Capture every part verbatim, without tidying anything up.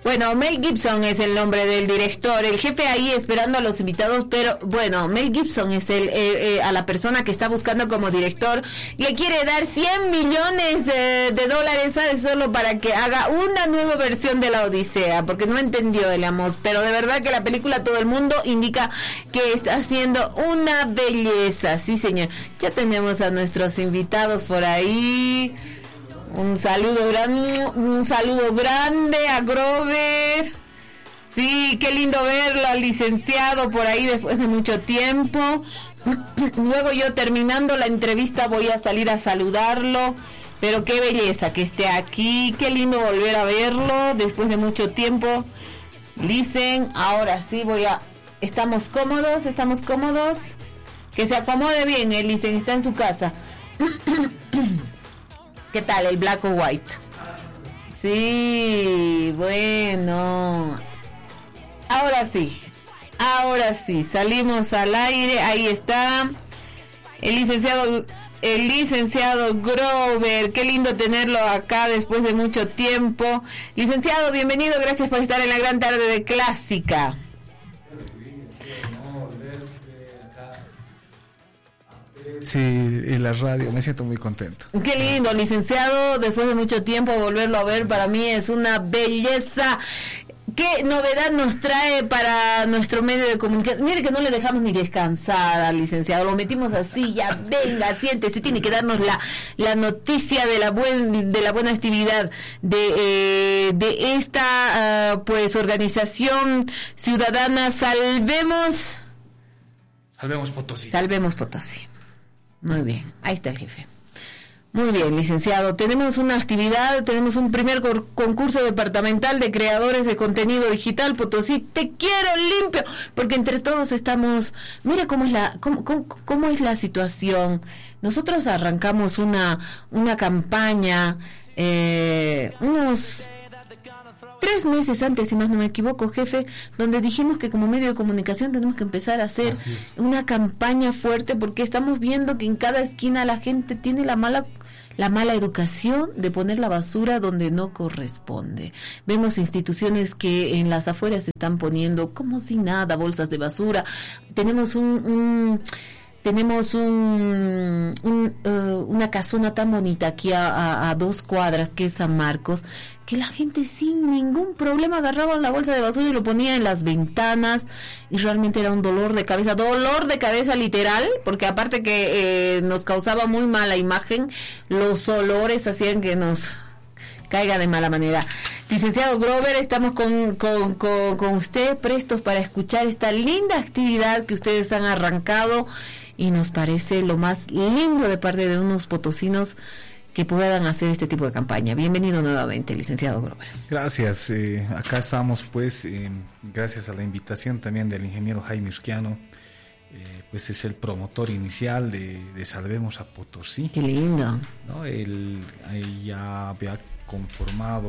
Bueno, Mel Gibson es el nombre del director, el jefe ahí esperando a los invitados, pero bueno, Mel Gibson es el eh, eh, a la persona que está buscando como director, le quiere dar cien millones eh, de dólares, ¿sabes? Solo para que haga una nueva versión de la Odisea, porque no entendió el Amos, pero de verdad que la película todo el mundo indica que está haciendo una belleza, sí señor. Ya tenemos a nuestros invitados por ahí. Un saludo grande, un saludo grande a Grover. Sí, qué lindo verlo al licenciado por ahí después de mucho tiempo. Luego yo terminando la entrevista voy a salir a saludarlo. Pero qué belleza que esté aquí, qué lindo volver a verlo después de mucho tiempo. Licen, ahora sí voy a... ¿Estamos cómodos? ¿Estamos cómodos? Que se acomode bien, el Licen está en su casa. ¿Qué tal el Black or White? Sí, bueno. Ahora sí, ahora sí, salimos al aire, ahí está el licenciado, el licenciado Grover, qué lindo tenerlo acá después de mucho tiempo. Licenciado, bienvenido, gracias por estar en la gran tarde de Clásica. Sí, en la radio, me siento muy contento. Qué lindo, licenciado, después de mucho tiempo volverlo a ver, para mí es una belleza. ¿Qué novedad nos trae para nuestro medio de comunicación? Mire que no le dejamos ni descansar al licenciado, lo metimos así, ya venga, siéntese, tiene que darnos la la noticia de la buen de la buena actividad de eh, de esta uh, pues organización ciudadana Salvemos Salvemos Potosí. Salvemos Potosí. Muy bien, ahí está el jefe. Muy bien, licenciado. Tenemos una actividad, tenemos un primer cor- concurso departamental de creadores de contenido digital Potosí. Te quiero limpio, porque entre todos estamos. Mira cómo es la, cómo, cómo, cómo es la situación. Nosotros arrancamos una una campaña eh, unos tres meses antes, si más no me equivoco, jefe, donde dijimos que como medio de comunicación tenemos que empezar a hacer una campaña fuerte, porque estamos viendo que en cada esquina la gente tiene la mala la mala educación de poner la basura donde no corresponde. Vemos instituciones que en las afueras se están poniendo como si nada bolsas de basura. Tenemos un, un tenemos un, un uh, una casona tan bonita aquí a, a, a dos cuadras, que es San Marcos, que la gente sin ningún problema agarraba la bolsa de basura y lo ponía en las ventanas, y realmente era un dolor de cabeza, dolor de cabeza literal, porque aparte que eh, nos causaba muy mala imagen, los olores hacían que nos caiga de mala manera. Licenciado Grover, estamos con, con, con, con usted prestos para escuchar esta linda actividad que ustedes han arrancado, y nos parece lo más lindo de parte de unos potosinos que puedan hacer este tipo de campaña. Bienvenido nuevamente, licenciado Grover. Gracias, eh, acá estamos pues, eh, gracias a la invitación también del ingeniero Jaime Urquiano, eh, pues es el promotor inicial de, de Salvemos a Potosí. Qué lindo. ¿No? Él, él ya había conformado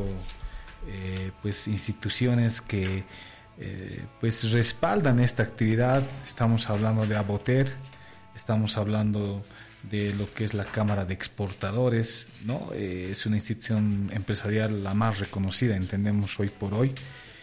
eh, pues instituciones que eh, pues respaldan esta actividad. Estamos hablando de Aboter, estamos hablando de lo que es la Cámara de Exportadores, ¿no? Eh, es una institución empresarial la más reconocida, entendemos, hoy por hoy.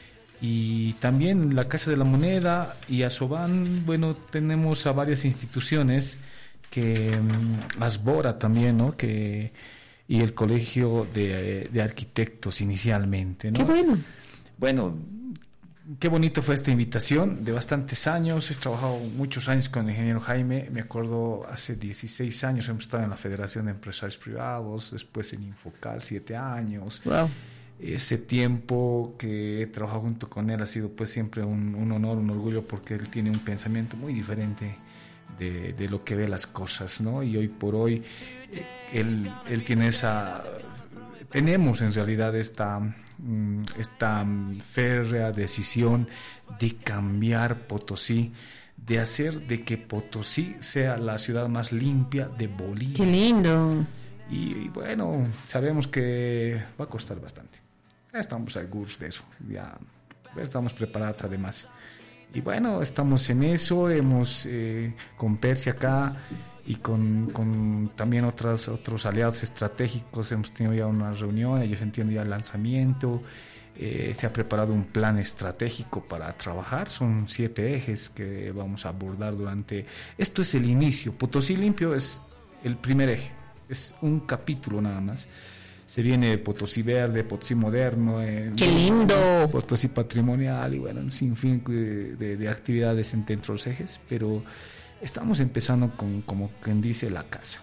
Y también la Casa de la Moneda y Asoban, bueno, tenemos a varias instituciones que, um, Asbora también, ¿no? Que, y el Colegio de, de Arquitectos inicialmente, ¿no? Qué bueno. Bueno, qué bonito fue esta invitación, de bastantes años. He trabajado muchos años con el ingeniero Jaime. Me acuerdo, hace dieciséis años hemos estado en la Federación de Empresarios Privados, después en Infocal, siete años. Wow. Ese tiempo que he trabajado junto con él ha sido pues siempre un, un honor, un orgullo, porque él tiene un pensamiento muy diferente de, de lo que ve las cosas, ¿no? Y hoy por hoy eh, él, él tiene esa... Tenemos en realidad esta, esta férrea decisión de cambiar Potosí, de hacer de que Potosí sea la ciudad más limpia de Bolivia. Qué lindo. Y, y bueno, sabemos que va a costar bastante. Ya estamos seguros de eso, ya estamos preparados además. Y bueno, estamos en eso, hemos eh, con Persia acá y con, con también otras, otros aliados estratégicos hemos tenido ya una reunión, ellos entienden ya el lanzamiento, Eh, se ha preparado un plan estratégico para trabajar, son siete ejes que vamos a abordar durante... Esto es el inicio, Potosí Limpio es el primer eje, es un capítulo nada más. Se viene Potosí Verde, Potosí Moderno, eh, ¡qué lindo! Potosí Patrimonial y bueno, un sinfín de, de, de actividades entre los ejes, pero estamos empezando con, como quien dice, la casa.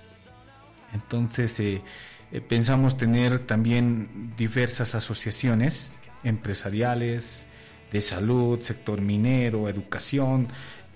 Entonces eh, eh, pensamos tener también diversas asociaciones empresariales, de salud, sector minero, educación.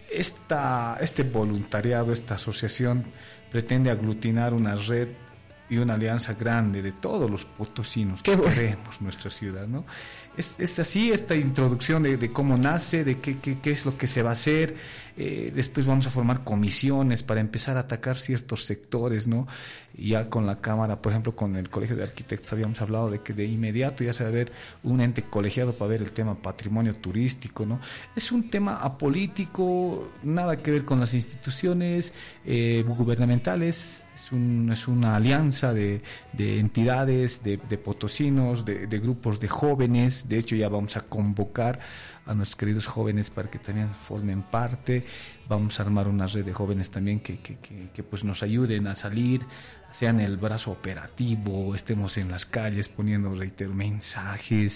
Esta, este voluntariado, esta asociación pretende aglutinar una red y una alianza grande de todos los potosinos que bueno. queremos nuestra ciudad, ¿no? Es, es así esta introducción de, de cómo nace, de qué, qué, qué es lo que se va a hacer. Eh, después vamos a formar comisiones para empezar a atacar ciertos sectores, ¿no? Ya con la Cámara, por ejemplo, con el Colegio de Arquitectos habíamos hablado de que de inmediato ya se va a ver un ente colegiado para ver el tema patrimonio turístico, ¿no? Es un tema apolítico, nada que ver con las instituciones eh, gubernamentales. Es, un, es una alianza de, de entidades, de, de potosinos, de, de grupos de jóvenes. De hecho, ya vamos a convocar a nuestros queridos jóvenes para que también formen parte. Vamos a armar una red de jóvenes también que, que, que, que pues nos ayuden a salir, sean el brazo operativo, estemos en las calles poniendo, reitero, mensajes,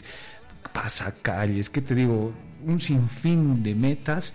pasacalles, ¿qué te digo? Un sinfín de metas,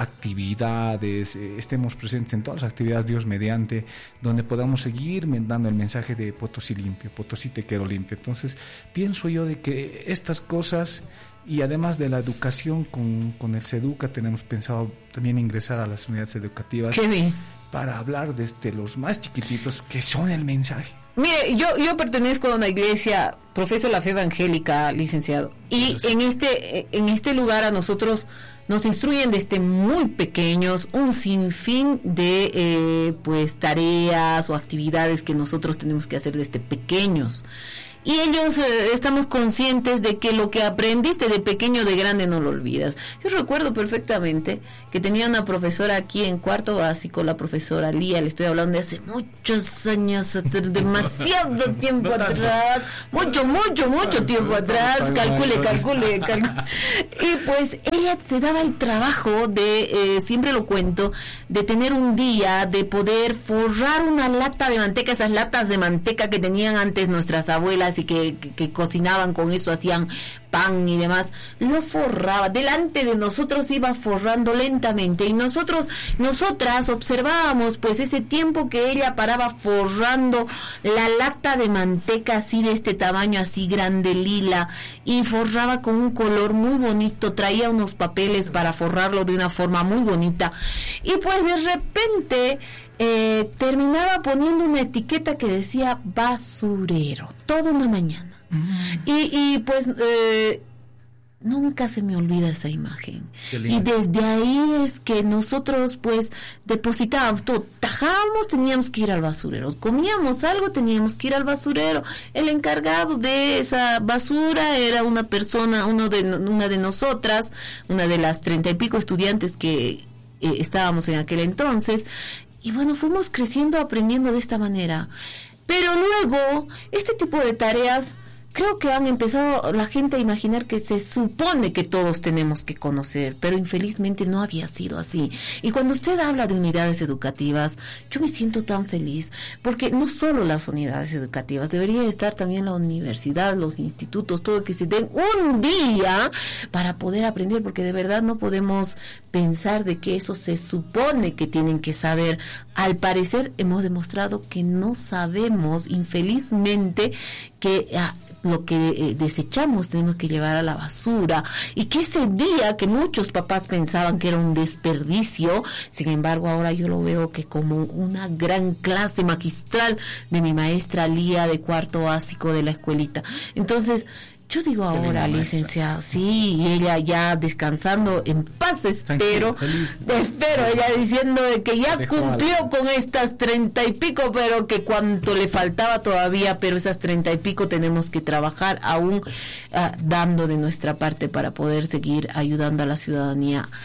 actividades, eh, estemos presentes en todas las actividades, Dios mediante, donde podamos seguir dando el mensaje de Potosí limpio, Potosí te quiero limpio. Entonces, pienso yo de que estas cosas, y además de la educación con, con el SEDUCA, tenemos pensado también ingresar a las unidades educativas para hablar desde los más chiquititos, que son el mensaje. Mire, yo yo pertenezco a una iglesia, profeso la fe evangélica, licenciado, y sí. en este en este lugar a nosotros nos instruyen desde muy pequeños un sinfín de eh, pues tareas o actividades que nosotros tenemos que hacer desde pequeños. Y ellos eh, estamos conscientes de que lo que aprendiste de pequeño, de grande no lo olvidas. Yo recuerdo perfectamente que tenía una profesora aquí en cuarto básico, la profesora Lía, le estoy hablando de hace muchos años, demasiado tiempo no atrás, mucho, mucho, mucho tiempo atrás, calcule, calcule, calcule. Y pues ella te daba el trabajo de, eh, siempre lo cuento, de tener un día, de poder forrar una lata de manteca, esas latas de manteca que tenían antes nuestras abuelas, y que, que, que cocinaban con eso, hacían pan y demás, lo forraba, delante de nosotros iba forrando lentamente, y nosotros, nosotras observábamos pues ese tiempo que ella paraba forrando la lata de manteca así de este tamaño, así grande, lila, y forraba con un color muy bonito, traía unos papeles para forrarlo de una forma muy bonita, y pues de repente Eh, terminaba poniendo una etiqueta que decía basurero, toda una mañana. Mm. Y, y pues eh, nunca se me olvida esa imagen. Y desde ahí es que nosotros pues depositábamos todo, tajábamos, teníamos que ir al basurero, comíamos algo, teníamos que ir al basurero. El encargado de esa basura era una persona, uno de, una de nosotras, una de las treinta y pico estudiantes que eh, estábamos en aquel entonces. Y bueno, fuimos creciendo, aprendiendo de esta manera. Pero luego, este tipo de tareas, creo que han empezado la gente a imaginar que se supone que todos tenemos que conocer, pero infelizmente no había sido así. Y cuando usted habla de unidades educativas, yo me siento tan feliz, porque no solo las unidades educativas, debería estar también la universidad, los institutos, todo, que se den un día para poder aprender, porque de verdad no podemos pensar de que eso se supone que tienen que saber. Al parecer hemos demostrado que no sabemos, infelizmente, que ah, lo que eh, desechamos tenemos que llevar a la basura, y que ese día que muchos papás pensaban que era un desperdicio, sin embargo ahora yo lo veo que como una gran clase magistral de mi maestra Lía de cuarto básico de la escuelita. Entonces yo digo ahora, licenciado, sí, y ella ya descansando en paz, espero, espero, ella diciendo de que ya cumplió con estas treinta y pico, pero que cuánto le faltaba todavía, pero esas treinta y pico tenemos que trabajar aún uh, dando de nuestra parte para poder seguir ayudando a la ciudadanía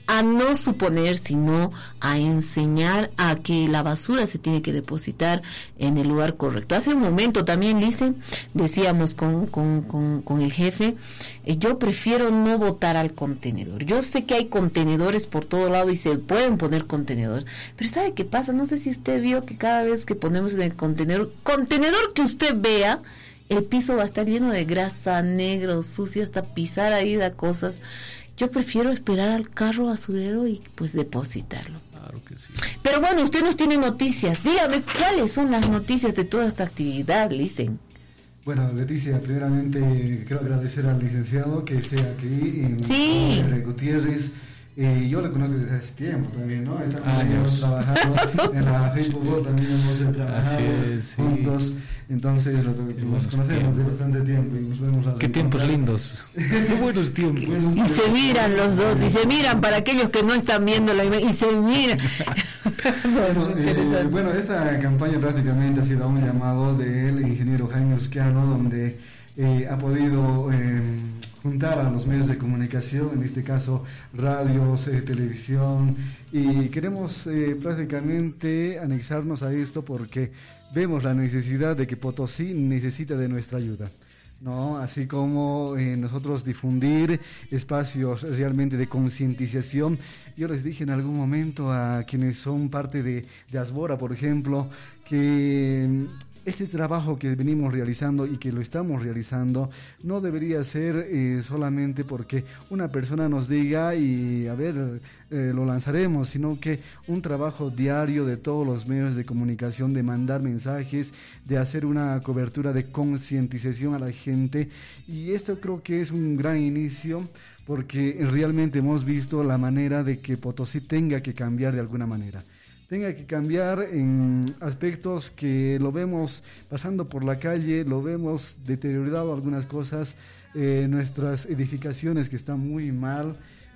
a no suponer, sino a enseñar a que la basura se tiene que depositar en el lugar correcto. Hace un momento también, Lice, decíamos con, con, con, con el jefe, eh, yo prefiero no botar al contenedor. Yo sé que hay contenedores por todo lado y se pueden poner contenedores, pero ¿sabe qué pasa? No sé si usted vio que cada vez que ponemos en el contenedor, contenedor que usted vea, el piso va a estar lleno de grasa, negro, sucio, hasta pisar ahí da cosas. Yo prefiero esperar al carro basurero y pues depositarlo. Claro que sí. Pero bueno, usted nos tiene noticias. Dígame, ¿cuáles son las noticias de toda esta actividad, Licen? Bueno, Leticia, primeramente quiero agradecer al licenciado que esté aquí en sí. Gutiérrez. Eh, yo le conozco desde hace tiempo también, ¿no? Estamos trabajando en la Facebook, también hemos trabajado es, sí. juntos, entonces los, los conocemos tiempos. de bastante tiempo y nos vemos a Qué tiempos lindos, qué buenos tiempos. Y se miran los dos, y se miran para aquellos que no están viendo la imagen, y se miran. bueno, eh, bueno, esta campaña prácticamente ha sido un llamado del ingeniero Jaime Usquiano, donde eh, ha podido... Eh, juntar a los medios de comunicación, en este caso radios, eh, televisión, y queremos eh, prácticamente anexarnos a esto porque vemos la necesidad de que Potosí necesita de nuestra ayuda, ¿no? Así como eh, nosotros difundir espacios realmente de concientización. Yo les dije en algún momento a quienes son parte de, de Asbora, por ejemplo, que este trabajo que venimos realizando y que lo estamos realizando no debería ser eh, solamente porque una persona nos diga y a ver, eh, lo lanzaremos, sino que un trabajo diario de todos los medios de comunicación, de mandar mensajes, de hacer una cobertura de concientización a la gente, y esto creo que es un gran inicio porque realmente hemos visto la manera de que Potosí tenga que cambiar de alguna manera. Tenga que cambiar en aspectos que lo vemos pasando por la calle, lo vemos deteriorado algunas cosas, eh, nuestras edificaciones que están muy mal,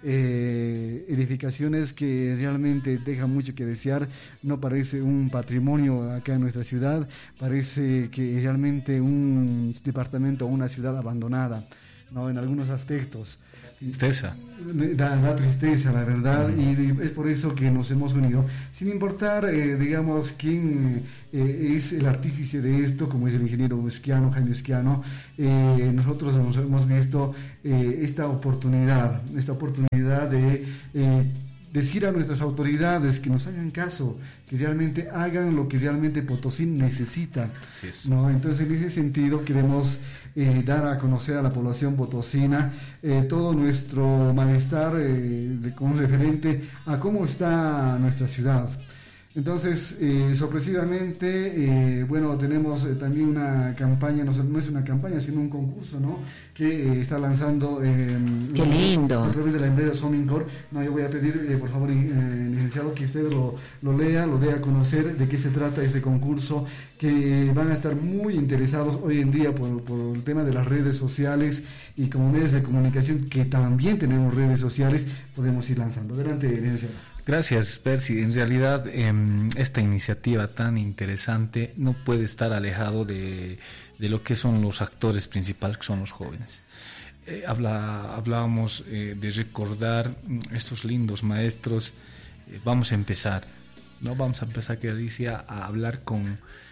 eh, edificaciones que realmente dejan mucho que desear, no parece un patrimonio acá en nuestra ciudad, parece que realmente un departamento o una ciudad abandonada, ¿no? En algunos aspectos. Tristeza. Da, da tristeza, la verdad, y es por eso que nos hemos unido, sin importar, eh, digamos, quién eh, es el artífice de esto, como es el ingeniero Usquiano, Jaime Usquiano. Eh, nosotros nos hemos visto eh, esta oportunidad, esta oportunidad de eh, decir a nuestras autoridades que nos hagan caso, que realmente hagan lo que realmente Potosí necesita, ¿no? Entonces, en ese sentido queremos eh, dar a conocer a la población potosina eh, todo nuestro malestar eh, de, con referente a cómo está nuestra ciudad. Entonces, eh, sorpresivamente, eh, bueno, tenemos eh, también una campaña, no, no es una campaña, sino un concurso, ¿no? Que eh, está lanzando... Eh, ¡Qué lindo! A través de la empresa Somincor. No, yo voy a pedir, eh, por favor, eh, licenciado, que usted lo, lo lea, lo dé a conocer de qué se trata este concurso, que van a estar muy interesados hoy en día por, por el tema de las redes sociales, y como medios de comunicación, que también tenemos redes sociales, podemos ir lanzando. Adelante, licenciado. Gracias, Percy. En realidad, eh, esta iniciativa tan interesante no puede estar alejado de, de lo que son los actores principales, que son los jóvenes. Eh, habla, hablábamos eh, de recordar estos lindos maestros. Eh, vamos a empezar, ¿no? Vamos a empezar, que Alicia, a hablar con,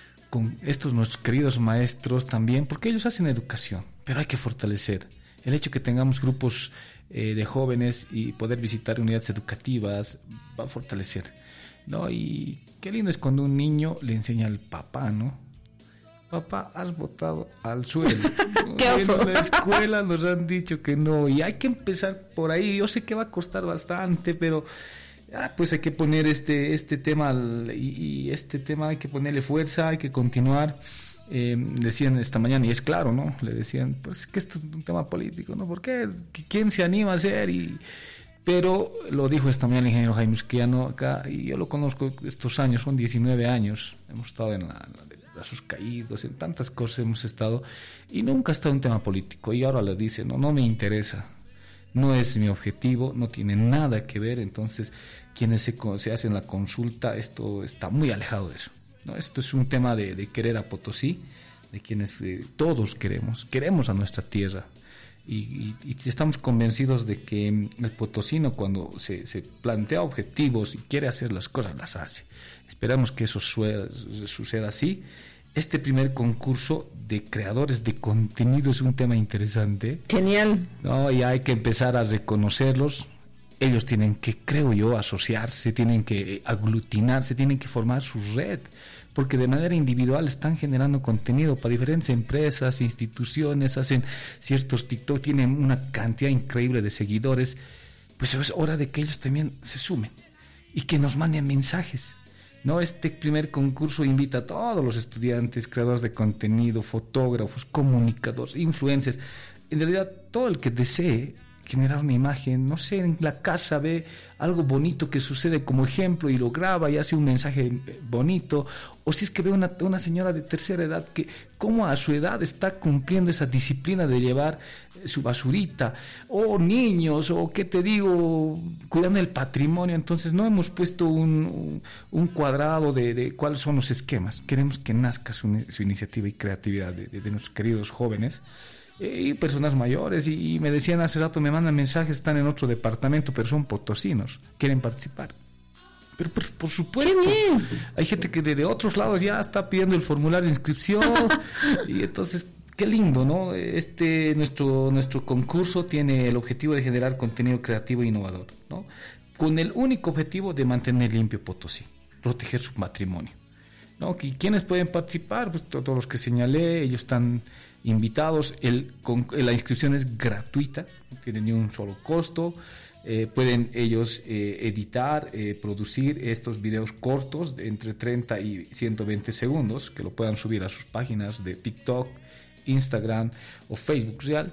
con estos nuestros queridos maestros también, porque ellos hacen educación, pero hay que fortalecer. El hecho que tengamos grupos eh, de jóvenes y poder visitar unidades educativas va a fortalecer, ¿no? Y qué lindo es cuando un niño le enseña al papá, ¿no? Papá, has botado al suelo. ¡Qué oso! En la escuela nos han dicho que no, y hay que empezar por ahí. Yo sé que va a costar bastante, pero ah, pues hay que poner este, este tema, y, y este tema hay que ponerle fuerza, hay que continuar. Eh, decían esta mañana, y es claro, ¿no? Le decían, pues que esto es un tema político, ¿no? ¿Por qué? ¿Quién se anima a hacer? Y, pero lo dijo esta mañana el ingeniero Jaime Usquiano acá, y yo lo conozco estos años, son diecinueve años, hemos estado en la, la de brazos caídos, en tantas cosas hemos estado, y nunca ha estado un tema político, y ahora le dice, no, no me interesa, no es mi objetivo, no tiene nada que ver. Entonces, quienes se, se hacen la consulta, esto está muy alejado de eso. No, esto es un tema de, de querer a Potosí, de quienes eh, todos queremos, queremos a nuestra tierra. y, y, y estamos convencidos de que el potosino, cuando se, se plantea objetivos y quiere hacer las cosas, las hace. Esperamos que eso suceda, suceda así. Este primer concurso de creadores de contenido es un tema interesante. Genial. No, y hay que empezar a reconocerlos. Ellos tienen que, creo yo, asociarse, tienen que aglutinarse, tienen que formar su red, porque de manera individual están generando contenido para diferentes empresas, instituciones, hacen ciertos TikTok, tienen una cantidad increíble de seguidores. Pues es hora de que ellos también se sumen y que nos manden mensajes. No, este primer concurso invita a todos los estudiantes, creadores de contenido, fotógrafos, comunicadores, influencers, en realidad todo el que desee generar una imagen, no sé, en la casa ve algo bonito que sucede como ejemplo y lo graba y hace un mensaje bonito, o si es que ve una, una señora de tercera edad que como a su edad está cumpliendo esa disciplina de llevar su basurita, o niños, o qué te digo, cuidando el patrimonio. Entonces no hemos puesto un, un cuadrado de, de cuáles son los esquemas, queremos que nazca su, su iniciativa y creatividad de, de, de nuestros queridos jóvenes y personas mayores, y, y me decían hace rato, me mandan mensajes, están en otro departamento, pero son potosinos, quieren participar. Pero por, por supuesto, hay gente que de, de otros lados ya está pidiendo el formulario de inscripción y entonces, qué lindo, ¿no? Este nuestro nuestro concurso tiene el objetivo de generar contenido creativo e innovador, ¿no? Con el único objetivo de mantener limpio Potosí, proteger su patrimonio, ¿no? ¿Y quiénes pueden participar? Pues todos los que señalé, ellos están invitados. El, con, la inscripción es gratuita, no tiene ni un solo costo. Eh, pueden ellos eh, editar, eh, producir estos videos cortos de entre treinta y ciento veinte segundos, que lo puedan subir a sus páginas de TikTok, Instagram o Facebook Real,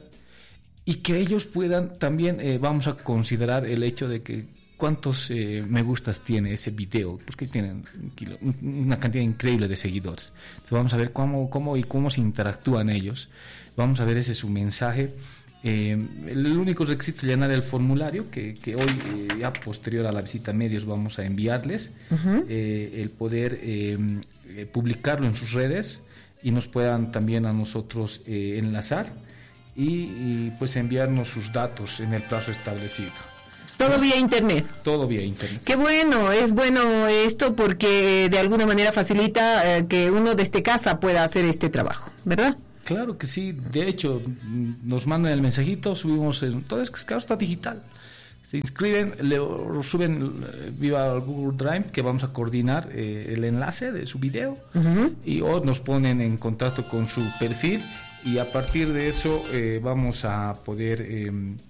y que ellos puedan también, eh, vamos a considerar el hecho de que cuántos eh, me gustas tiene ese video, porque tienen un kilo, una cantidad increíble de seguidores. Entonces vamos a ver cómo, cómo y cómo se interactúan ellos. Vamos a ver ese su mensaje. Eh, el único requisito es llenar el formulario que, que hoy, eh, ya posterior a la visita a medios, vamos a enviarles. Uh-huh. eh, el poder eh, eh, publicarlo en sus redes y nos puedan también a nosotros eh, enlazar y, y pues enviarnos sus datos en el plazo establecido. Todo vía internet. Todo vía internet. Qué bueno, es bueno esto porque de alguna manera facilita eh, que uno desde casa pueda hacer este trabajo, ¿verdad? Claro que sí. De hecho, nos mandan el mensajito, subimos en, todo es claro, está digital. Se inscriben, le, lo suben eh, viva Google Drive, que vamos a coordinar eh, el enlace de su video, uh-huh. y o nos ponen en contacto con su perfil y a partir de eso eh, vamos a poder eh,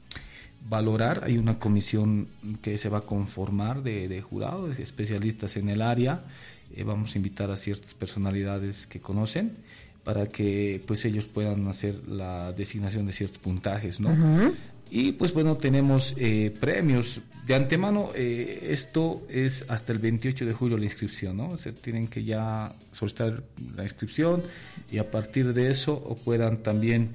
valorar. Hay una comisión que se va a conformar de, de jurados, de especialistas en el área. Eh, vamos a invitar a ciertas personalidades que conocen para que pues ellos puedan hacer la designación de ciertos puntajes, ¿no? Uh-huh. Y pues bueno, tenemos eh, premios de antemano. Eh, esto es hasta el veintiocho de julio la inscripción, ¿no? O sea, tienen que ya solicitar la inscripción y a partir de eso o puedan también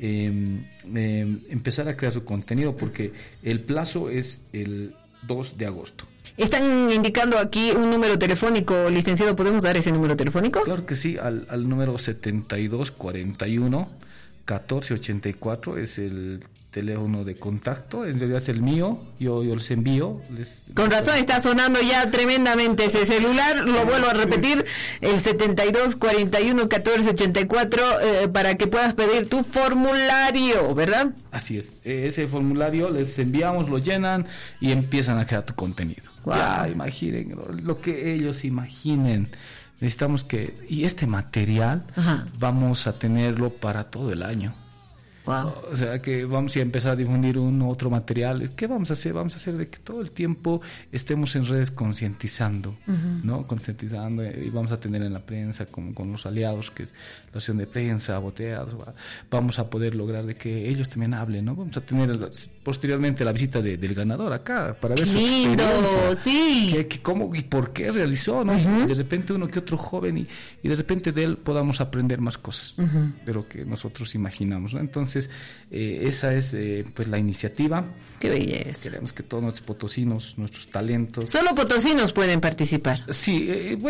eh, eh, empezar a crear su contenido, porque el plazo es el dos de agosto. Están indicando aquí un número telefónico, licenciado, ¿podemos dar ese número telefónico? Claro que sí, al, al número setenta y dos cuarenta y uno catorce ochenta y cuatro es el teléfono de contacto, en realidad es el mío, yo, yo les envío. Les, Con razón está sonando ya tremendamente ese celular, lo vuelvo a repetir, el setenta y dos cuarenta y uno catorce ochenta y cuatro, eh, para que puedas pedir tu formulario, ¿verdad? Así es, ese formulario les enviamos, lo llenan y empiezan a crear tu contenido. Wow. Ya imaginen lo, lo que ellos imaginen. Necesitamos que, y este material, ajá, vamos a tenerlo para todo el año. Wow. O sea que vamos a empezar a difundir un otro material. ¿Qué vamos a hacer? Vamos a hacer de que todo el tiempo estemos en redes concientizando, uh-huh, ¿no? Concientizando, y vamos a tener en la prensa con, con los aliados, que es la acción de prensa, boteas. Vamos a poder lograr de que ellos también hablen, ¿no? Vamos a tener posteriormente la visita de, del ganador acá para ver su lindo, experiencia. Sí. Que, que cómo y por qué realizó, ¿no? Uh-huh. Y de repente uno que otro joven y, y de repente de él podamos aprender más cosas, uh-huh, de lo que nosotros imaginamos, ¿no? Entonces Eh, esa es eh, pues la iniciativa. Qué belleza. Queremos que todos nuestros potosinos, nuestros talentos. Solo potosinos pueden participar. Sí, eh, bueno,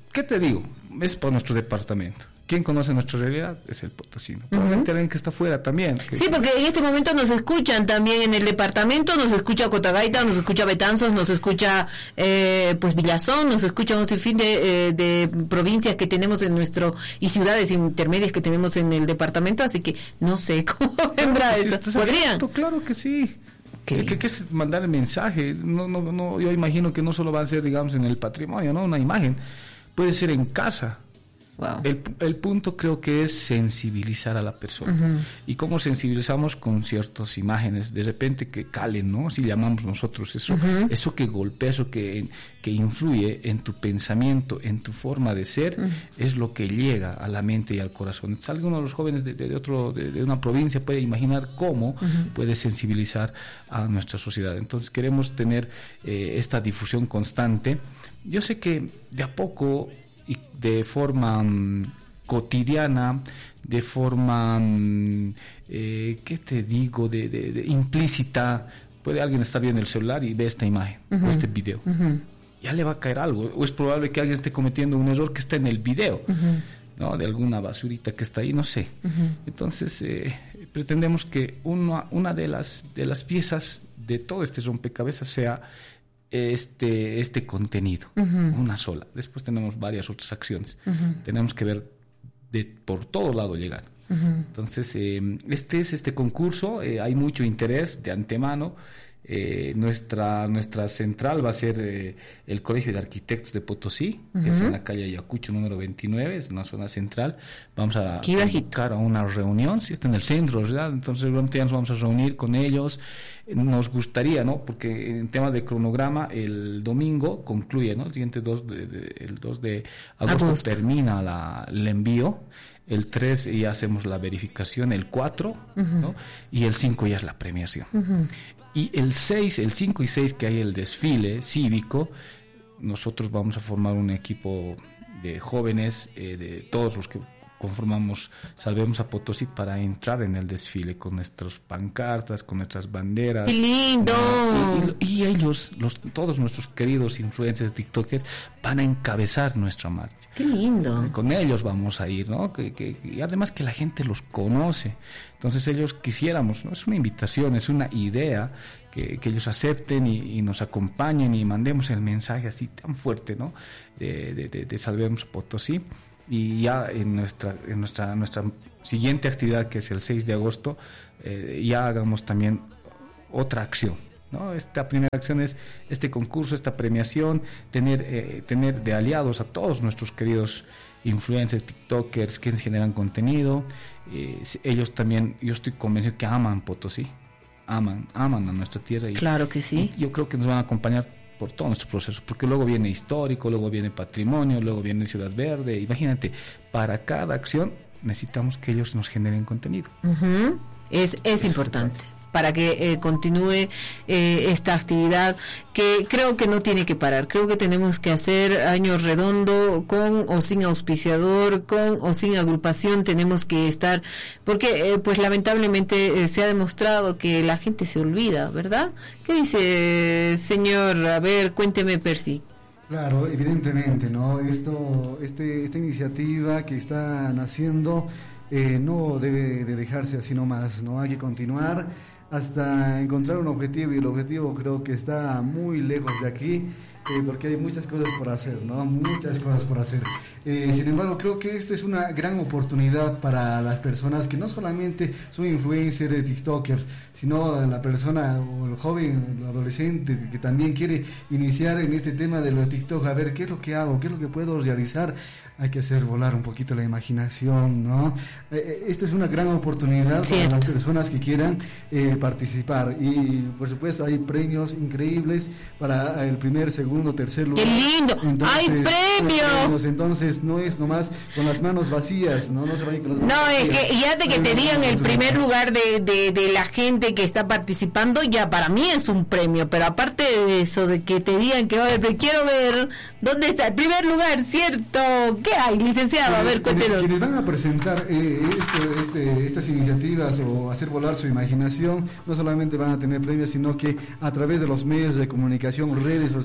¿qué te digo? Es por nuestro departamento. ¿Quién conoce nuestra realidad? Es el potosino. Probablemente uh-huh. alguien que está fuera también. Que... Sí, porque en este momento nos escuchan también en el departamento, nos escucha Cotagaita, nos escucha Betanzos, nos escucha eh, pues Villazón, nos escucha un sinfín de, eh, de provincias que tenemos en nuestro, y ciudades intermedias que tenemos en el departamento, así que no sé cómo vendrá claro, eso. Si ¿Podrían? Abierto, claro que sí. ¿Qué? ¿Qué, qué es mandar el mensaje? No, no, no, yo imagino que no solo va a ser, digamos, en el patrimonio, ¿no? Una imagen. Puede ser en casa. Wow. El, el punto creo que es sensibilizar a la persona. Uh-huh. Y cómo sensibilizamos con ciertas imágenes, de repente que calen, ¿no? Si llamamos nosotros eso, uh-huh. eso que golpea, eso que, que influye en tu pensamiento, en tu forma de ser, uh-huh. es lo que llega a la mente y al corazón. Entonces, alguno de los jóvenes de, de, de, otro, de, de una provincia puede imaginar cómo uh-huh. puede sensibilizar a nuestra sociedad. Entonces queremos tener eh, esta difusión constante. Yo sé que de a poco y de forma um, cotidiana, de forma, um, eh, ¿qué te digo?, de, de, de implícita, puede alguien estar viendo el celular y ve esta imagen uh-huh. o este video. Uh-huh. Ya le va a caer algo, o es probable que alguien esté cometiendo un error que está en el video, uh-huh. ¿no? De alguna basurita que está ahí, no sé. Uh-huh. Entonces, eh, pretendemos que una, una de las, de las piezas de todo este rompecabezas sea este este contenido, uh-huh. una sola. Después tenemos varias otras acciones. Uh-huh. Tenemos que ver de por todo lado llegar. Uh-huh. Entonces, eh, este es este concurso, eh, hay mucho interés de antemano. Eh, nuestra nuestra central va a ser eh, el Colegio de Arquitectos de Potosí, uh-huh. que es en la calle Ayacucho número veintinueve, es una zona central. Vamos a convocar a una reunión, si está en el centro, ¿verdad? Entonces ya nos vamos a reunir con ellos. Nos gustaría, ¿no? Porque en tema de cronograma, el domingo concluye, ¿no? El siguiente dos de, de, el dos de agosto, agosto. termina la, el envío. El tres ya hacemos la verificación, el cuatro, uh-huh. ¿no? Y el cinco ya es la premiación. Uh-huh. Y el seis, el cinco y seis, que hay el desfile cívico, nosotros vamos a formar un equipo de jóvenes, eh, de todos los que conformamos Salvemos a Potosí, para entrar en el desfile con nuestras pancartas, con nuestras banderas. ¡Qué lindo! ¿no? Y, y, y ellos, los, todos nuestros queridos influencers, tiktokers, van a encabezar nuestra marcha. ¡Qué lindo! Eh, con ellos vamos a ir, ¿no? Que, que, y además que la gente los conoce. Entonces ellos quisiéramos, ¿no? Es una invitación, es una idea que, que ellos acepten y, y nos acompañen y mandemos el mensaje así tan fuerte, ¿no? De, de, de, de Salvemos a Potosí. Y ya en nuestra en nuestra nuestra siguiente actividad, que es el seis de agosto, eh, ya hagamos también otra acción, ¿no? Esta primera acción es este concurso, esta premiación, tener eh, tener de aliados a todos nuestros queridos influencers, tiktokers, que generan contenido. Eh, ellos también, yo estoy convencido que aman Potosí, aman aman a nuestra tierra. Y, claro que sí. Y yo creo que nos van a acompañar por todo nuestro proceso, porque luego viene histórico, luego viene patrimonio, luego viene Ciudad Verde. Imagínate, para cada acción necesitamos que ellos nos generen contenido. Uh-huh. Es, es importante para que eh, continúe eh, esta actividad, que creo que no tiene que parar. Creo que tenemos que hacer año redondo, con o sin auspiciador, con o sin agrupación. Tenemos que estar, porque eh, pues lamentablemente eh, se ha demostrado que la gente se olvida, ¿verdad? ¿Qué dice, señor? A ver, cuénteme, Percy. Claro, evidentemente, ¿no? Esto, este, esta iniciativa que está naciendo eh, no debe de dejarse así nomás, ¿no? Hay que continuar hasta encontrar un objetivo, y el objetivo creo que está muy lejos de aquí, eh, porque hay muchas cosas por hacer, ¿no? Muchas cosas por hacer. Eh, sin embargo, creo que esto es una gran oportunidad para las personas que no solamente son influencers, de tiktokers, sino la persona o el joven, el adolescente que también quiere iniciar en este tema de los TikTok, a ver qué es lo que hago, qué es lo que puedo realizar. Hay que hacer volar un poquito la imaginación, ¿no? Eh, esta es una gran oportunidad Cierto. para las personas que quieran eh, participar. Y, por supuesto, hay premios increíbles para el primer, segundo, tercer lugar. ¡Qué lindo! Entonces, ¡hay premios! Entonces, no es nomás con las manos vacías, ¿no? No se vayan con las manos No, vacías. es que ya de que te digan el primer lugar de, de, de la gente que está participando, ya para mí es un premio. Pero aparte de eso, de que te digan que, oye, quiero ver dónde está el primer lugar, ¿cierto? ¿Qué hay, licenciado? A ver, cuéntenos. Quienes, quienes van a presentar eh, este, este, estas iniciativas o hacer volar su imaginación, no solamente van a tener premios, sino que a través de los medios de comunicación, redes sociales de los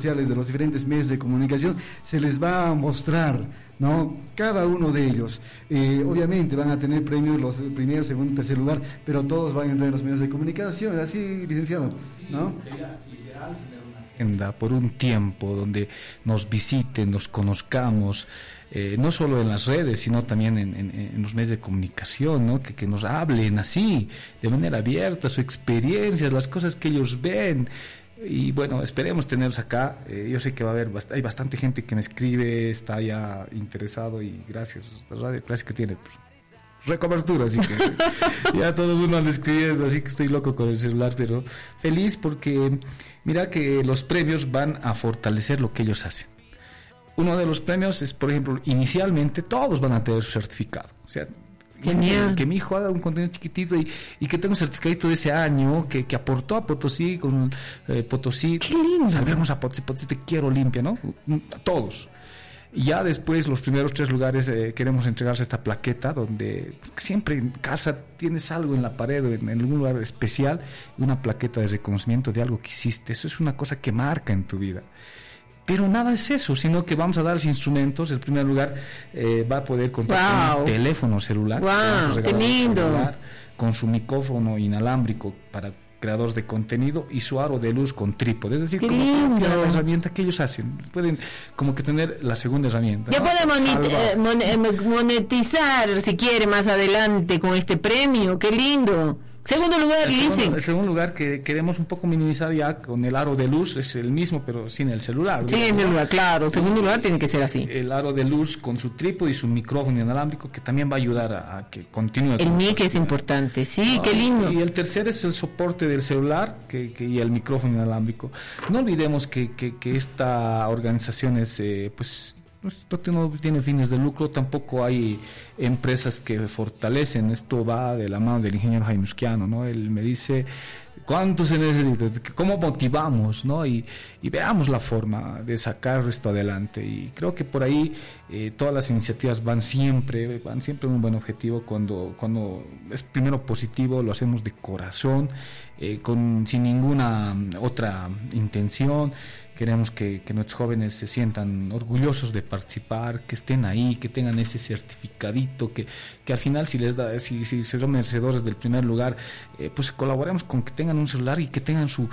los diferentes medios de comunicación, se les va a mostrar, ¿no? Cada uno de ellos. Eh, obviamente van a tener premios los primeros, segundo, tercer lugar, pero todos van a entrar en los medios de comunicación, así, licenciado, ¿no? Sí, sería ideal tener una agenda por un tiempo donde nos visiten, nos conozcamos, eh, no solo en las redes, sino también en, en, en los medios de comunicación, ¿no? Que, que nos hablen así, de manera abierta, su experiencia, las cosas que ellos ven. Y bueno, esperemos tenerlos acá. Eh, yo sé que va a haber, bast- hay bastante gente que me escribe, está ya interesado, y gracias a esta radio clásica tiene pues, recobertura, así que ya todo el mundo anda escribiendo, así que estoy loco con el celular, pero feliz porque mira que los premios van a fortalecer lo que ellos hacen. Uno de los premios es, por ejemplo, inicialmente todos van a tener su certificado, o sea, genial. Que mi hijo haga un contenido chiquitito y, y que tenga un certificadito de ese año que, que aportó a Potosí con eh, Potosí. Qué lindo. Salvemos a Potosí, Potosí te quiero limpia, ¿no? A todos. Y ya después, los primeros tres lugares, eh, queremos entregarse esta plaqueta donde siempre en casa tienes algo en la pared o en, en algún lugar especial, una plaqueta de reconocimiento de algo que hiciste. Eso es una cosa que marca en tu vida. Pero nada es eso, sino que vamos a dar los instrumentos. El primer lugar eh, va a poder contar Wow. con un teléfono celular. Wow, Vamos a qué regalar un lindo. celular con su micrófono inalámbrico para creadores de contenido y su aro de luz con trípode. Es decir, Qué como lindo. que la herramienta que ellos hacen. Pueden como que tener la segunda herramienta. Ya ¿no? puede monit- Salva. eh, mon- eh, monetizar si quiere más adelante con este premio. Qué lindo. Segundo lugar, El segundo, dicen. el segundo lugar que queremos un poco minimizar ya con el aro de luz es el mismo, pero sin el celular. Sí, digamos, en ¿no? segundo lugar, claro. Segundo lugar tiene que ser así. El aro de luz con su trípode y su micrófono inalámbrico, que también va a ayudar a, a que continúe. El con- mic es importante. Sí, Ah, qué lindo. Y el tercero es el soporte del celular que, que, y el micrófono inalámbrico. No olvidemos que, que, que esta organización es, eh, pues, no tiene, no tiene fines de lucro, tampoco hay empresas que fortalecen. Esto va de la mano del ingeniero Jaime Usquiano, ¿no? Él me dice cuánto se necesita, cómo motivamos, ¿no? Y, y veamos la forma de sacar esto adelante. Y creo que por ahí eh, todas las iniciativas van siempre, van siempre en un buen objetivo. Cuando, cuando es primero positivo, lo hacemos de corazón, eh, con, sin ninguna otra intención. Queremos que, que nuestros jóvenes se sientan orgullosos de participar, que estén ahí, que tengan ese certificadito, que, que al final si les da, si, si son merecedores del primer lugar, eh, pues colaboremos con que tengan un celular y que tengan su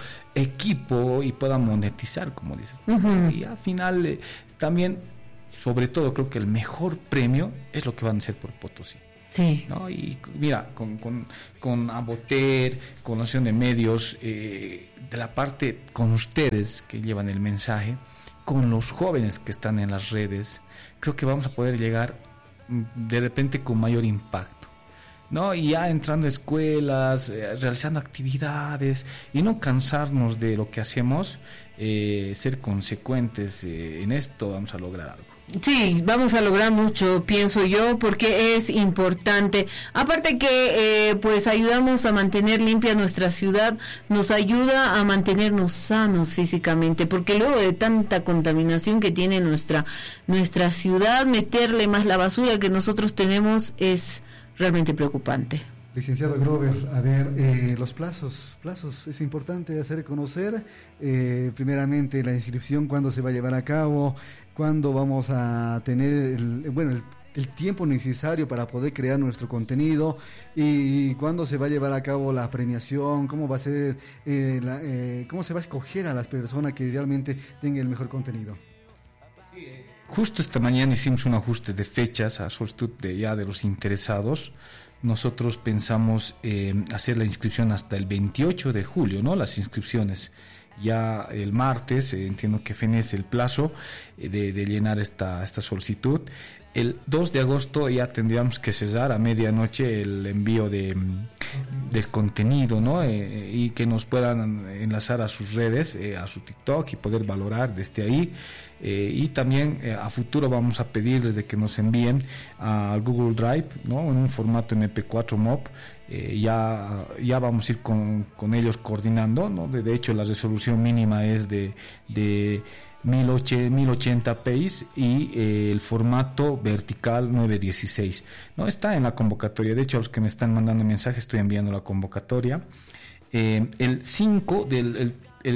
equipo y puedan monetizar, como dices. Uh-huh. Y al final eh, también, sobre todo, creo que el mejor premio es lo que van a hacer por Potosí. Sí. ¿No? Y mira, con, con, con Aboter, con la Asociación de Medios, eh, de la parte con ustedes que llevan el mensaje, con los jóvenes que están en las redes, creo que vamos a poder llegar de repente con mayor impacto, ¿no? Y ya entrando a escuelas, eh, realizando actividades y no cansarnos de lo que hacemos, eh, ser consecuentes eh, en esto, vamos a lograr algo. Sí, vamos a lograr mucho, pienso yo, porque es importante. Aparte que, eh, pues, ayudamos a mantener limpia nuestra ciudad, nos ayuda a mantenernos sanos físicamente, porque luego de tanta contaminación que tiene nuestra nuestra ciudad, meterle más la basura que nosotros tenemos es realmente preocupante. Licenciado Grover, a ver, eh, los plazos, plazos, es importante hacer conocer, eh, primeramente la inscripción, cuándo se va a llevar a cabo, cuándo vamos a tener, el, bueno, el, el tiempo necesario para poder crear nuestro contenido y cuándo se va a llevar a cabo la premiación, cómo va a ser, eh, la, eh, cómo se va a escoger a las personas que realmente tengan el mejor contenido. Justo esta mañana hicimos un ajuste de fechas a solicitud de ya de los interesados. Nosotros pensamos eh, hacer la inscripción hasta el veintiocho de julio, ¿no? Las inscripciones. Ya el martes, eh, entiendo que fenece el plazo eh, de, de llenar esta, esta solicitud. El dos de agosto ya tendríamos que cesar a medianoche el envío de, del contenido, ¿no? Eh, y que nos puedan enlazar a sus redes, eh, a su TikTok y poder valorar desde ahí. Eh, y también eh, a futuro vamos a pedirles de que nos envíen a Google Drive, ¿no? En un formato eme pe cuatro MOP. Eh, ya, ya vamos a ir con, con ellos coordinando, ¿no? De, de hecho, la resolución mínima es de, de mil ochenta p y eh, el formato vertical novecientos dieciséis, ¿no? Está en la convocatoria. De hecho, a los que me están mandando mensajes estoy enviando la convocatoria. Eh, el cinco del el, el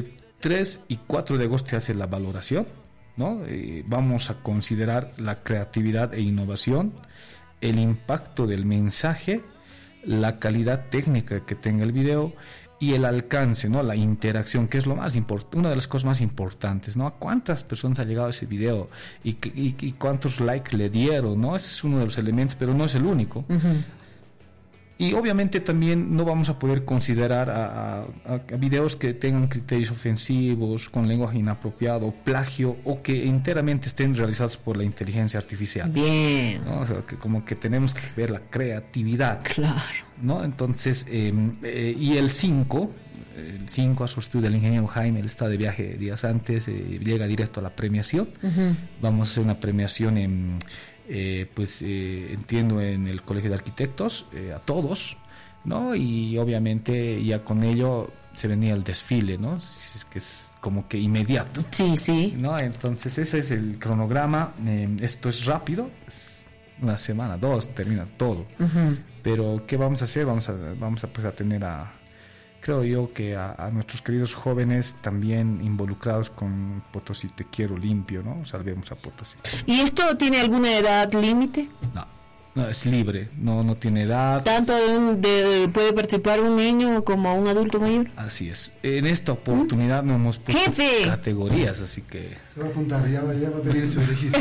tres y cuatro de agosto se hace la valoración, ¿no? Eh, vamos a considerar la creatividad e innovación, el impacto del mensaje, la calidad técnica que tenga el video y el alcance, ¿no? La interacción, que es lo más importante, una de las cosas más importantes, ¿no? ¿A cuántas personas ha llegado ese video y, y, y cuántos likes le dieron, ¿no? Ese es uno de los elementos, pero no es el único. Uh-huh. Y obviamente también no vamos a poder considerar a, a, a videos que tengan criterios ofensivos, con lenguaje inapropiado, plagio, o que enteramente estén realizados por la inteligencia artificial. Bien. ¿No? O sea, que como que tenemos que ver la creatividad. Claro. ¿No? Entonces, eh, eh, y el cinco, el cinco a sustituir del ingeniero Jaime, él está de viaje días antes, eh, llega directo a la premiación. Uh-huh. Vamos a hacer una premiación en... Eh, pues eh, entiendo en el Colegio de Arquitectos, eh, a todos, ¿no? Y obviamente ya con ello se venía el desfile, ¿no? Es que es como que inmediato. Sí, sí. ¿No? Entonces ese es el cronograma. Eh, esto es rápido, es una semana, dos, termina todo. Uh-huh. Pero ¿qué vamos a hacer? Vamos a, vamos a, pues, a tener a... Creo yo que a, a nuestros queridos jóvenes también involucrados con Potosí Te Quiero Limpio, ¿no? Salvemos a Potosí. ¿Y esto tiene alguna edad límite? No, no, es libre, no, no tiene edad. ¿Tanto de, de, puede participar un niño como un adulto mayor? Así es. En esta oportunidad ¿Mm? no hemos puesto ¡Jefe! categorías, así que... Se va a apuntar, ya va, ya va a pedir su registro.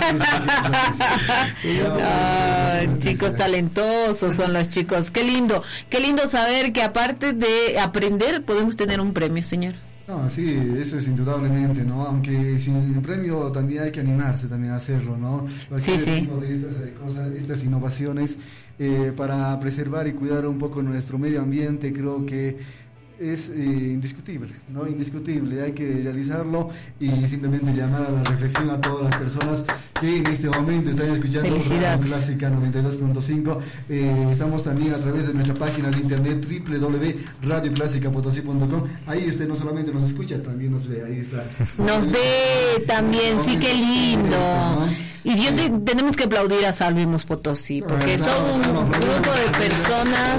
No, chicos talentosos son los chicos. Qué lindo, qué lindo saber que aparte de aprender podemos tener un premio, señor. No, sí, eso es indudablemente, ¿no? Aunque sin premio también hay que animarse también a hacerlo, ¿no? Sí, sí. Tipo de estas eh, cosas, estas innovaciones eh, para preservar y cuidar un poco nuestro medio ambiente, creo que es eh, indiscutible, ¿no? Indiscutible, hay que realizarlo y simplemente llamar a la reflexión a todas las personas que en este momento están escuchando Radio Clásica noventa y dos punto cinco. Eh, estamos también a través de nuestra página de internet doble u doble u doble u punto radio clásica potosí punto com. Ahí usted no solamente nos escucha, también nos ve, ahí está. Nos ve también, sí, qué lindo. Y yo te, tenemos que aplaudir a Salvemos Potosí, porque son un grupo de personas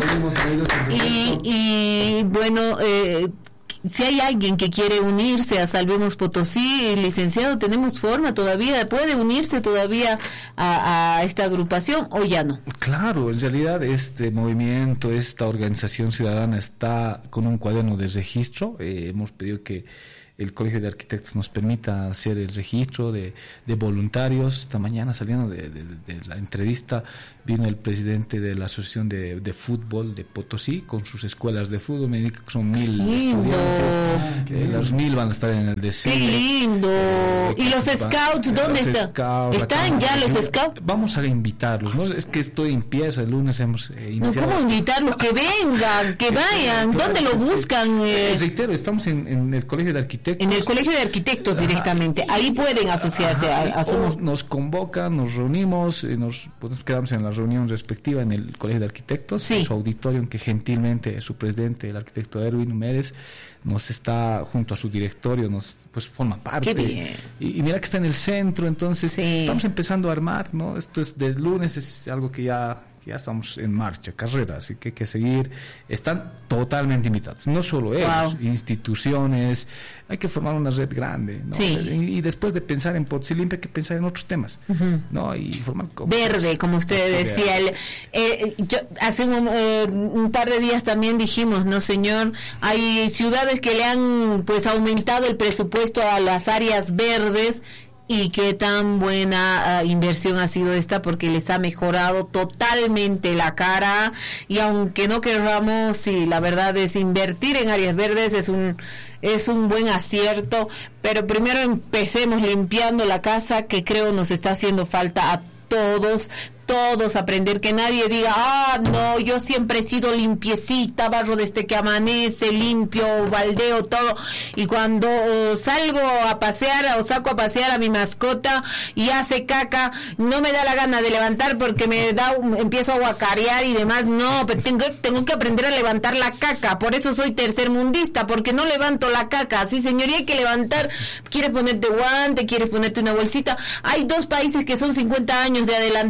y, y bueno, eh, si hay alguien que quiere unirse a Salvemos Potosí, licenciado, tenemos forma todavía, puede unirse todavía a, a esta agrupación o ya no. Claro, en realidad este movimiento, esta organización ciudadana está con un cuaderno de registro. Eh, hemos pedido que el Colegio de Arquitectos nos permita hacer el registro de, de voluntarios. Esta mañana, saliendo de, de, de la entrevista, vino el presidente de la Asociación de, de Fútbol de Potosí con sus escuelas de fútbol. Me dice que son mil lindo. estudiantes. Ah, eh, los mil van a estar en el desfile. ¡Qué lindo! Eh, ¿Y los scouts dónde los están? Scouts, ¿Están ya los scouts? Vamos a invitarlos, ¿no? Es que estoy en pieza, el lunes hemos eh, iniciado. No, ¿cómo invitarlos? Que vengan, que vayan. ¿Dónde lo buscan? Eh, reitero, estamos en, en el Colegio de Arquitectos. En el Colegio de Arquitectos directamente. Ajá. Ahí pueden asociarse. Ajá, a, a somos... Nos convocan, nos reunimos, eh, nos pues, quedamos en la reunión respectiva en el Colegio de Arquitectos, sí. En su auditorio, en que gentilmente su presidente, el arquitecto Erwin Mérez, nos está junto a su directorio, nos pues forma parte. Qué bien. Y, y mira que está en el centro, entonces sí. Estamos empezando a armar, ¿no? Esto es de lunes, es algo que ya ya estamos en marcha, carrera, así que hay que seguir. Están totalmente invitados, no solo ellos, wow. Instituciones, hay que formar una red grande, ¿no? Sí. Y, y después de pensar en Potosí Limpio hay que pensar en otros temas, uh-huh. ¿no? Y formar como verde, como usted decía. El, eh, yo, hace un, eh, un par de días también dijimos, no señor, hay ciudades que le han pues aumentado el presupuesto a las áreas verdes. Y qué tan buena uh, inversión ha sido esta, porque les ha mejorado totalmente la cara. Y aunque no querramos, sí, la verdad es invertir en áreas verdes es un es un buen acierto. Pero primero empecemos limpiando la casa, que creo nos está haciendo falta a todos. Todos aprender, que nadie diga, ah, no, yo siempre he sido limpiecita, barro desde que amanece, limpio, baldeo, todo, y cuando uh, salgo a pasear o saco a pasear a mi mascota y hace caca, no me da la gana de levantar porque me da, empiezo a guacarear y demás. No, pero tengo, tengo que aprender a levantar la caca, por eso soy tercermundista, porque no levanto la caca. Sí, señoría, hay que levantar. Quieres ponerte guante, quieres ponerte una bolsita. Hay dos países que son cincuenta años de adelantados a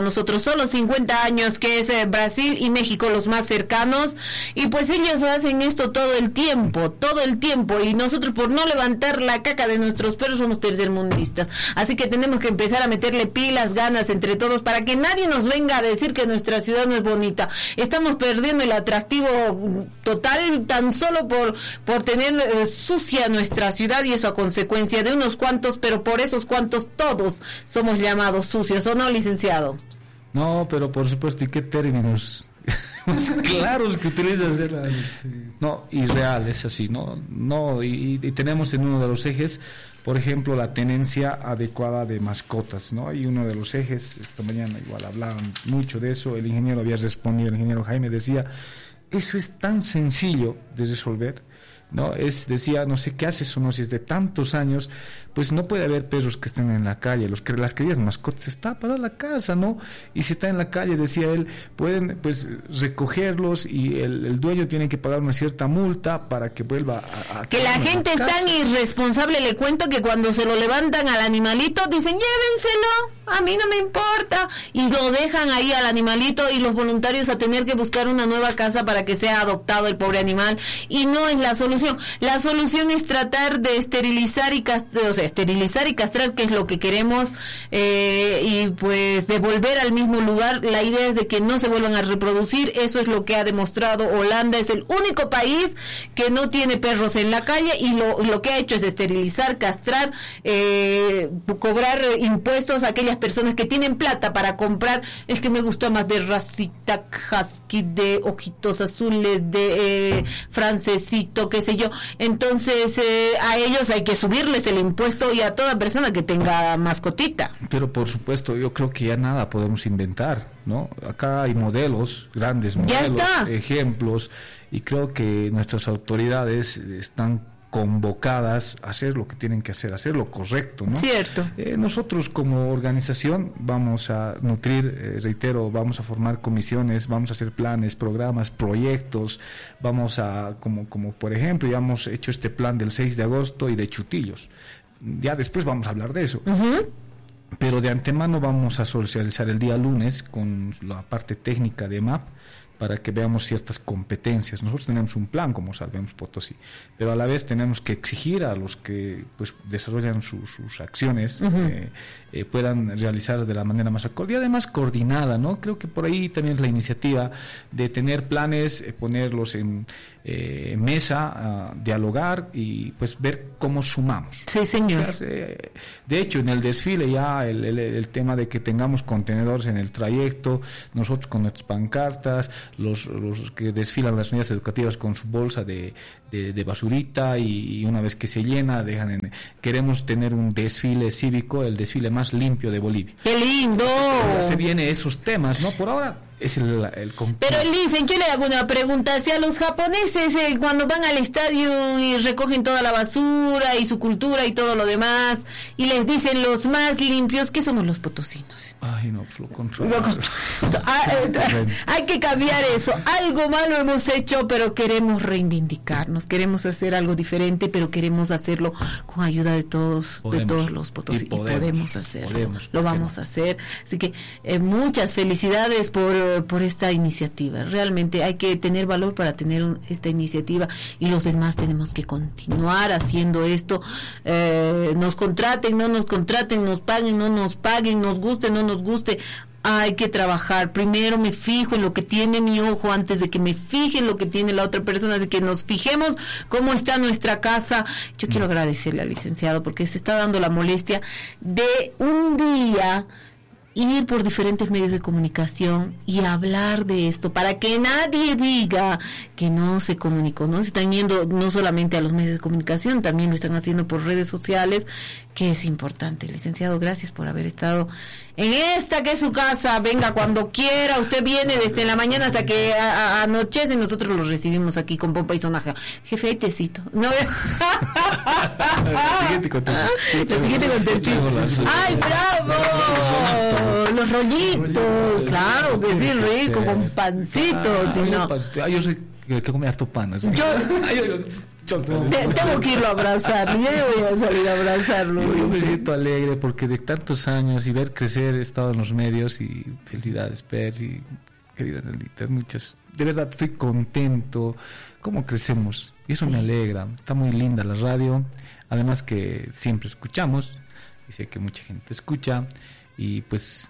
a nosotros, solo cincuenta años, que es eh, Brasil y México los más cercanos, y pues ellos hacen esto todo el tiempo, todo el tiempo, y nosotros por no levantar la caca de nuestros perros somos tercermundistas, así que tenemos que empezar a meterle pilas, ganas entre todos, para que nadie nos venga a decir que nuestra ciudad no es bonita. Estamos perdiendo el atractivo total tan solo por, por tener eh, sucia nuestra ciudad, y eso a consecuencia de unos cuantos, pero por esos cuantos todos somos llamados sucios, ¿o no, licenciado? No, pero por supuesto, ¿y qué términos más claros que utilizas? Claro, sí. No, irreal, es así, no, no, y, y tenemos en uno de los ejes, por ejemplo, la tenencia adecuada de mascotas, ¿no? Hay uno de los ejes, esta mañana igual hablaban mucho de eso, el ingeniero había respondido, el ingeniero Jaime decía, eso es tan sencillo de resolver, ¿no? Es, decía, no sé qué haces o no, si es de tantos años, pues no puede haber perros que estén en la calle, los que las queridas mascotas está para la casa, ¿no? Y si está en la calle, decía él, pueden pues recogerlos y el, el dueño tiene que pagar una cierta multa para que vuelva a... a que la gente la es tan irresponsable, le cuento que cuando se lo levantan al animalito, dicen, llévenselo, a mí no me importa, y lo dejan ahí al animalito, y los voluntarios a tener que buscar una nueva casa para que sea adoptado el pobre animal, y no es la solución. La solución es tratar de esterilizar y castrar, o sea, esterilizar y castrar, que es lo que queremos, eh, y pues devolver al mismo lugar. La idea es de que no se vuelvan a reproducir. Eso es lo que ha demostrado Holanda. Es el único país que no tiene perros en la calle, y lo, lo que ha hecho es esterilizar, castrar, eh, cobrar impuestos a aquellas personas que tienen plata para comprar. Es que me gustó más de racita husky, de ojitos azules, de eh, francesito, qué sé yo. Entonces eh, a ellos hay que subirles el impuesto, y a toda persona que tenga mascotita. Pero por supuesto, yo creo que ya nada podemos inventar, ¿no? Acá hay modelos, grandes modelos, ejemplos, y creo que nuestras autoridades están convocadas a hacer lo que tienen que hacer, hacer lo correcto, ¿no? Cierto. Eh, nosotros como organización vamos a nutrir, eh, reitero, vamos a formar comisiones, vamos a hacer planes, programas, proyectos, vamos a, como, como por ejemplo, ya hemos hecho este plan del seis de agosto y de Chutillos. Ya después vamos a hablar de eso. Uh-huh. Pero de antemano vamos a socializar el día lunes con la parte técnica de M A P para que veamos ciertas competencias. Nosotros tenemos un plan como Salvemos Potosí, pero a la vez tenemos que exigir a los que pues desarrollan su, sus acciones, uh-huh, eh, eh, puedan realizar de la manera más acorde y además coordinada, ¿no? Creo que por ahí también es la iniciativa de tener planes, eh, ponerlos en eh, mesa, uh, dialogar y pues ver cómo sumamos. Sí, señor. Hace, de hecho, en el desfile ya el, el, el tema de que tengamos contenedores en el trayecto, nosotros con nuestras pancartas, los, los que desfilan las unidades educativas con su bolsa de, de, de basurita y, y una vez que se llena dejan en, queremos tener un desfile cívico, el desfile más limpio de Bolivia. ¡Qué lindo! Se viene esos temas, ¿no? Por ahora es el, el Pero dicen, yo le hago una pregunta, si a los japoneses eh, cuando van al estadio y recogen toda la basura y su cultura y todo lo demás, y les dicen los más limpios, ¿qué somos los potosinos? Ay, no, lo contrario. ah, eh, hay que cambiar eso. Algo malo hemos hecho, pero queremos reivindicarnos, queremos hacer algo diferente, pero queremos hacerlo con ayuda de todos, podemos, de todos los potosinos. Y podemos, y podemos hacerlo, podemos, lo vamos a hacer. Así que eh, muchas felicidades por por esta iniciativa. Realmente hay que tener valor para tener un, esta iniciativa, y los demás tenemos que continuar haciendo esto. Eh, nos contraten, no nos contraten, nos paguen, no nos paguen, nos guste, no nos guste. Hay que trabajar. Primero me fijo en lo que tiene mi ojo antes de que me fije en lo que tiene la otra persona, de que nos fijemos cómo está nuestra casa. Yo quiero agradecerle al licenciado porque se está dando la molestia de un día ir por diferentes medios de comunicación y hablar de esto, para que nadie diga que no se comunicó, ¿no? Se están yendo no solamente a los medios de comunicación, también lo están haciendo por redes sociales, que es importante. Licenciado, gracias por haber estado en esta que es su casa. Venga cuando quiera, usted viene desde la mañana hasta que a, a, anochece, nosotros lo recibimos aquí con pompa y sonaja. Jefe, hay tecito. No, la siguiente contestación. La siguiente contestación. ¡Ay, bravo! Los rollitos, claro que sí, rico, con pancitos. Ah, yo soy el que come harto pan. Así. Yo, Tengo que irlo a abrazarlo, yo voy a salir a abrazarlo. Yo, yo me siento alegre porque de tantos años y ver crecer he estado en los medios y felicidades, Percy, querida Nelita, muchas, de verdad estoy contento cómo crecemos y eso sí. Me alegra, está muy linda la radio, además que siempre escuchamos y sé que mucha gente escucha y pues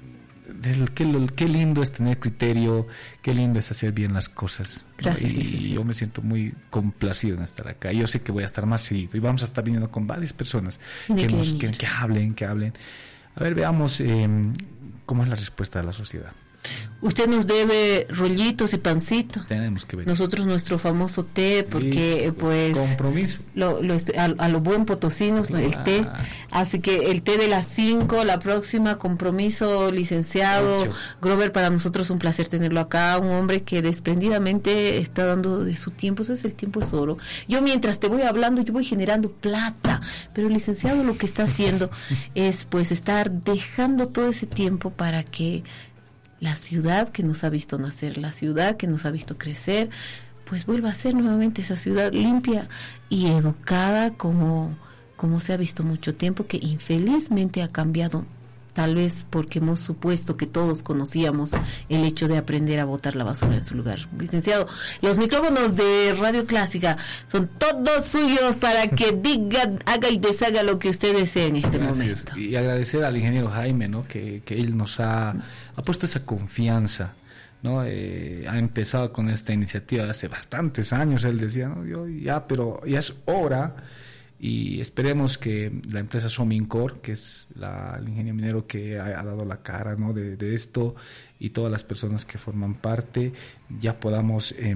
del, qué, qué lindo es tener criterio, qué lindo es hacer bien las cosas. Gracias, ¿no? Y, y yo me siento muy complacido en estar acá. Yo sé que voy a estar más seguido y vamos a estar viniendo con varias personas que, que, nos, que, que hablen, que hablen. A ver, veamos eh, cómo es la respuesta de la sociedad. Usted nos debe rollitos y pancito. Tenemos que ver. Nosotros nuestro famoso té, porque Listo, pues, pues compromiso. Lo, lo, a, a lo buen potosinos, claro. El té. Así que el té de las cinco, la próxima, compromiso, licenciado Ocho. Grover, para nosotros un placer tenerlo acá, un hombre que desprendidamente está dando de su tiempo, eso es el tiempo es oro. Yo mientras te voy hablando, yo voy generando plata, pero el licenciado lo que está haciendo es pues estar dejando todo ese tiempo para que la ciudad que nos ha visto nacer, la ciudad que nos ha visto crecer, pues vuelva a ser nuevamente esa ciudad limpia y educada como, como se ha visto mucho tiempo, que infelizmente ha cambiado, tal vez porque hemos supuesto que todos conocíamos el hecho de aprender a botar la basura en su lugar. Licenciado, los micrófonos de Radio Clásica son todos suyos para que diga, haga y deshaga lo que usted desee en este Gracias. momento. Y agradecer al ingeniero Jaime, ¿no? que, que él nos ha, ha puesto esa confianza, ¿no? Eh, ha empezado con esta iniciativa hace bastantes años, él decía, ¿no? Yo ya, pero ya es hora. Y esperemos que la empresa Somincor, que es la, el ingeniero minero que ha, ha dado la cara, ¿no? de, de esto, y todas las personas que forman parte, ya podamos eh,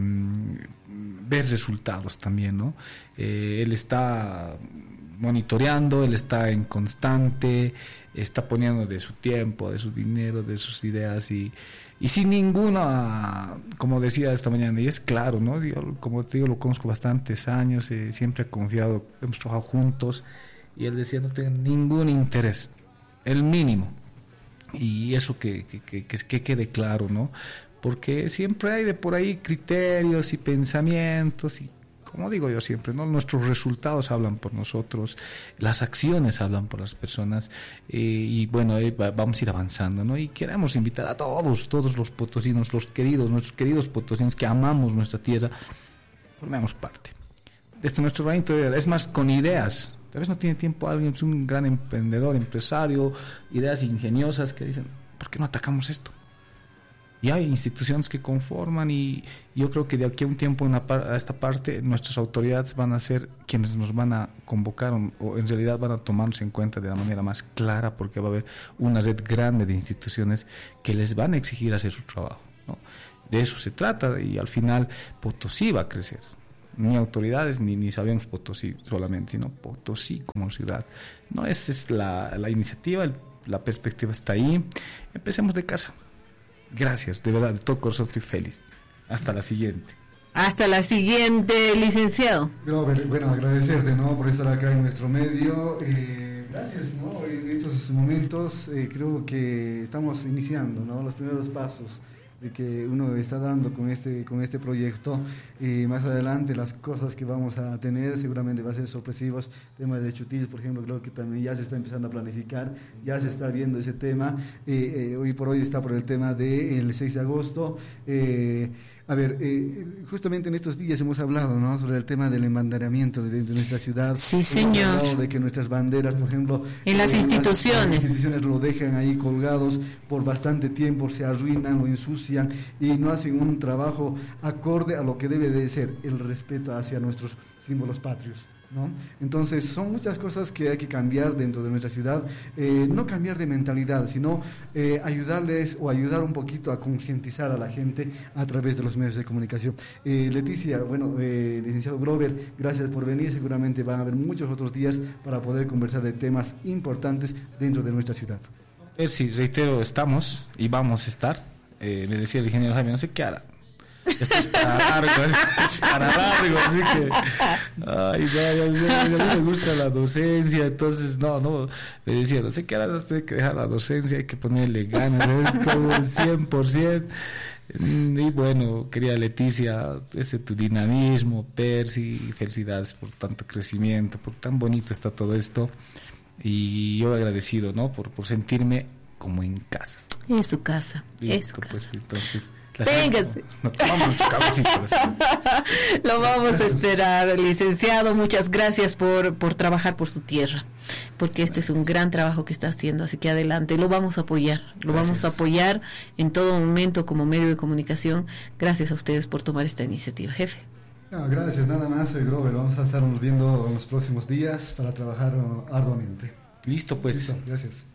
ver resultados también, ¿no? Eh, él está monitoreando, él está en constante, está poniendo de su tiempo, de su dinero, de sus ideas y, y sin ninguna, como decía esta mañana, y es claro, ¿no? Yo, como te digo, lo conozco bastantes años, eh, siempre he confiado, hemos trabajado juntos y él decía no tengo ningún interés, el mínimo, y eso que, que, que, que, que quede claro, ¿no? Porque siempre hay de por ahí criterios y pensamientos y como digo yo siempre, ¿no? Nuestros resultados hablan por nosotros, las acciones hablan por las personas eh, y bueno, eh, vamos a ir avanzando, ¿no? Y queremos invitar a todos, todos los potosinos, los queridos, nuestros queridos potosinos que amamos nuestra tierra, formemos parte de esto, nuestro granito de arena, es más, con ideas. Tal vez no tiene tiempo alguien, es un gran emprendedor, empresario, ideas ingeniosas que dicen, ¿por qué no atacamos esto? Y hay instituciones que conforman y yo creo que de aquí a un tiempo una par- a esta parte nuestras autoridades van a ser quienes nos van a convocar o, o en realidad van a tomarnos en cuenta de la manera más clara porque va a haber una red grande de instituciones que les van a exigir hacer su trabajo, ¿no? De eso se trata y al final Potosí va a crecer. Ni autoridades ni, ni sabemos Potosí solamente, sino Potosí como ciudad. No, esa es la, la iniciativa, el, la perspectiva está ahí. Empecemos de casa. Gracias, de verdad, de todo corazón estoy feliz. Hasta la siguiente. Hasta la siguiente, licenciado. Grover, bueno, agradecerte, ¿no? Por estar acá en nuestro medio. Eh, gracias, ¿no? En estos momentos eh, creo que estamos iniciando, ¿no? Los primeros pasos de que uno está dando con este con este proyecto y más adelante las cosas que vamos a tener seguramente va a ser sorpresivos, temas de chutillos por ejemplo, creo que también ya se está empezando a planificar, ya se está viendo ese tema, eh, eh, hoy por hoy está por el tema del seis de agosto, eh, a ver, eh, justamente en estos días hemos hablado, ¿no? Sobre el tema del embanderamiento de, de nuestra ciudad. Sí, señor. Hemos de que nuestras banderas, por ejemplo, en las eh, instituciones. Las instituciones lo dejan ahí colgados por bastante tiempo, se arruinan, lo ensucian y no hacen un trabajo acorde a lo que debe de ser el respeto hacia nuestros símbolos patrios, ¿no? Entonces son muchas cosas que hay que cambiar dentro de nuestra ciudad, eh, no cambiar de mentalidad, sino eh, ayudarles o ayudar un poquito a concientizar a la gente a través de los medios de comunicación. Eh, Leticia, bueno, eh, licenciado Grover, gracias por venir, seguramente van a haber muchos otros días para poder conversar de temas importantes dentro de nuestra ciudad. Eh, sí, reitero, estamos y vamos a estar, eh, me decía el ingeniero Jaime, no sé qué hará. Esto es para largo, es, es para largo, así que ay, no, no, no, a mí me gusta la docencia, entonces no, no, me decía, no sé qué harás, hay que dejar la docencia, hay que ponerle ganas, es todo cien por ciento, Y bueno, querida Leticia, ese tu dinamismo, Percy, felicidades por tanto crecimiento, por tan bonito está todo esto. Y yo agradecido, ¿no? Por, por sentirme como en casa. Es su casa, Listo, es su pues, casa. Entonces, Véngase. Nos tomamos nuestro cabecito. Lo vamos a esperar, licenciado. Muchas gracias por, por trabajar por su tierra, porque este es un gran trabajo que está haciendo, así que adelante, lo vamos a apoyar, lo gracias. vamos a apoyar en todo momento como medio de comunicación. Gracias a ustedes por tomar esta iniciativa, jefe. No, gracias, nada más, Grover. Vamos a estarnos viendo en los próximos días para trabajar arduamente. Listo, pues. Listo, gracias.